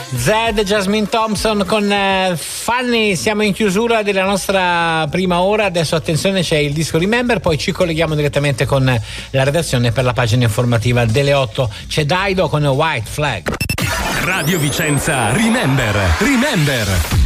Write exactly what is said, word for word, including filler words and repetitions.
Zed, Jasmine Thompson con eh, Fanny. Siamo in chiusura della nostra prima ora. Adesso attenzione, c'è il disco Remember, poi ci colleghiamo direttamente con la redazione per la pagina informativa delle otto. C'è Daido con White Flag. Radio Vicenza Remember. Remember.